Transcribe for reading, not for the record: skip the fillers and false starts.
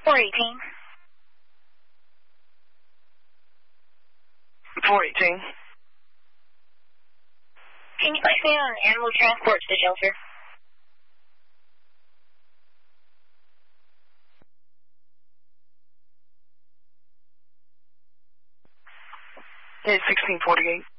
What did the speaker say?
418. 418. Can you place me on animal transport to the shelter? It's 1648.